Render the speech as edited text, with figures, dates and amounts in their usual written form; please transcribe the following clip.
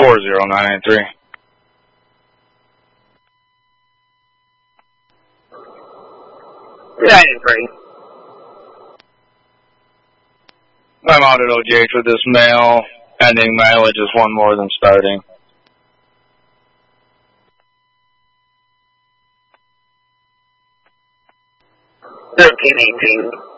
40983. Yeah, free. I'm out at OGH with this mail. Ending mileage is one more than starting. 1318.